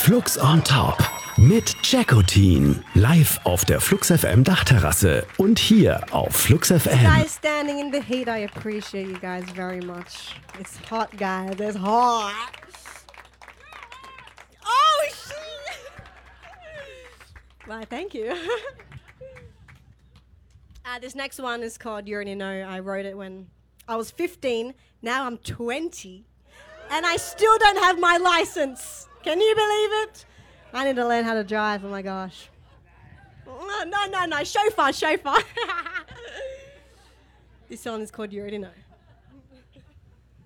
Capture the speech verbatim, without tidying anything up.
Flux on Top mit Jackotin. Live auf der Flux F M Dachterrasse und hier auf Flux F M. Guys standing in the heat, I appreciate you guys very much. It's hot, guys. It's hot. Oh, shit. Why, thank you. uh, this next one is called You Already Know. I wrote it when I was fifteen. Now I'm twenty. And I still don't have my license. Can you believe it? I need to learn how to drive. Oh, my gosh. No, no, no. Chauffeur, chauffeur. This song is called You Already Know.